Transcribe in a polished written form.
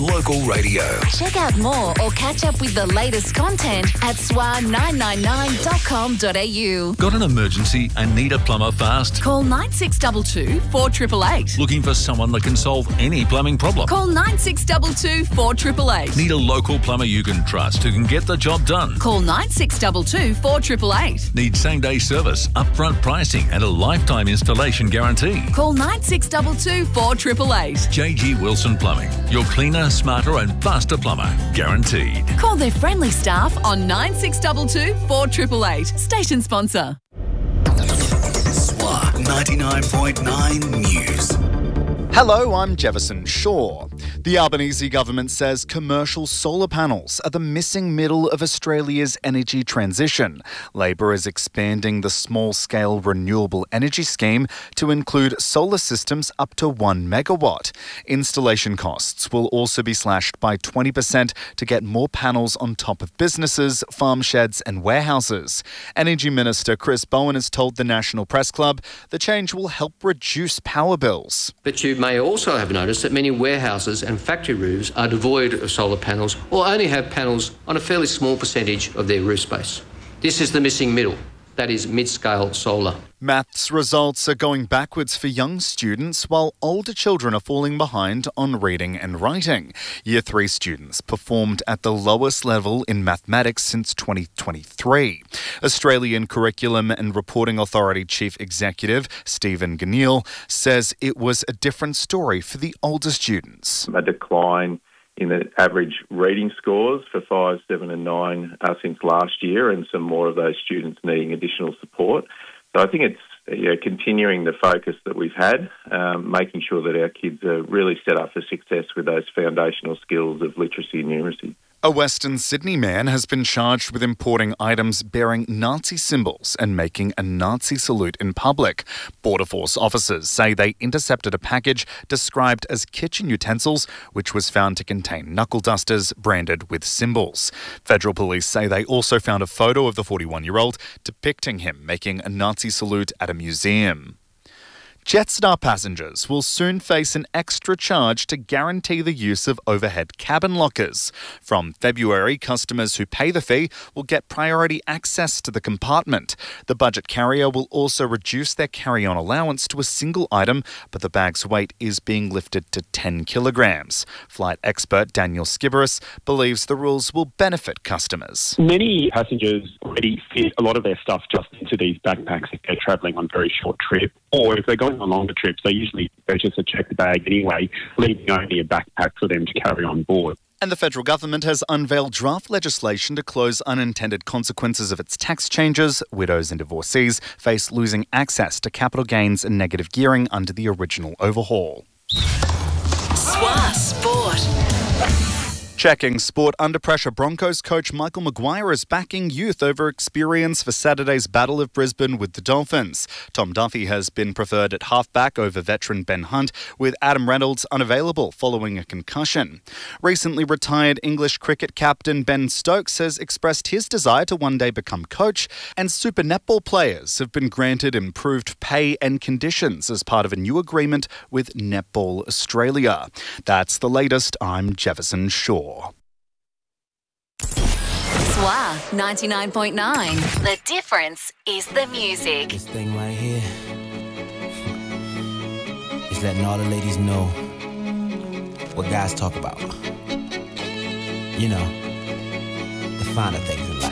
Local radio. Check out more or catch up with the latest content at swa999.com.au. Got an emergency and need a plumber fast? Call 9622 4888. Looking for someone that can solve any plumbing problem? Call 9622 4888. Need a local plumber you can trust who can get the job done? Call 9622 4888. Need same-day service, upfront pricing and a lifetime installation guarantee? Call 9622 4888. JG Wilson Plumbing. Your cleaner, smarter and faster plumber. Guaranteed. Call their friendly staff on 9622 4888. Station sponsor. SWA 99.9 News. Hello, I'm Jefferson Shaw. The Albanese government says commercial solar panels are the missing middle of Australia's energy transition. Labor is expanding the small-scale renewable energy scheme to include solar systems up to 1 megawatt. Installation costs will also be slashed by 20% to get more panels on top of businesses, farm sheds and warehouses. Energy Minister Chris Bowen has told the National Press Club the change will help reduce power bills. But you may also have noticed that many warehouses and factory roofs are devoid of solar panels or only have panels on a fairly small percentage of their roof space. This is the missing middle, that is mid-scale solar. Maths results are going backwards for young students while older children are falling behind on reading and writing. Year 3 students performed at the lowest level in mathematics since 2023. Australian Curriculum and Reporting Authority Chief Executive Stephen Ganil says it was a different story for the older students. A decline in the average reading scores for 5, 7 and 9 since last year, and some more of those students needing additional support. So I think it's continuing the focus that we've had, making sure that our kids are really set up for success with those foundational skills of literacy and numeracy. A Western Sydney man has been charged with importing items bearing Nazi symbols and making a Nazi salute in public. Border Force officers say they intercepted a package described as kitchen utensils, which was found to contain knuckle dusters branded with symbols. Federal police say they also found a photo of the 41-year-old depicting him making a Nazi salute at a museum. Jetstar passengers will soon face an extra charge to guarantee the use of overhead cabin lockers. From February, customers who pay the fee will get priority access to the compartment. The budget carrier will also reduce their carry-on allowance to a single item, but the bag's weight is being lifted to 10 kilograms. Flight expert Daniel Skiberis believes the rules will benefit customers. Many passengers already fit a lot of their stuff just into these backpacks if they're travelling on very short trips, or if they're going on longer trips, they usually purchase a checked bag anyway, leaving only a backpack for them to carry on board. And the federal government has unveiled draft legislation to close unintended consequences of its tax changes. Widows and divorcees face losing access to capital gains and negative gearing under the original overhaul. SWA Sport. Checking sport under pressure, Broncos coach Michael Maguire is backing youth over experience for Saturday's Battle of Brisbane with the Dolphins. Tom Duffy has been preferred at halfback over veteran Ben Hunt, with Adam Reynolds unavailable following a concussion. Recently retired English cricket captain Ben Stokes has expressed his desire to one day become coach, and super netball players have been granted improved pay and conditions as part of a new agreement with Netball Australia. That's the latest. I'm Jefferson Shaw. SWA 99.9. The difference is the music. This thing right here is letting all the ladies know what guys talk about. You know, the finer things in life.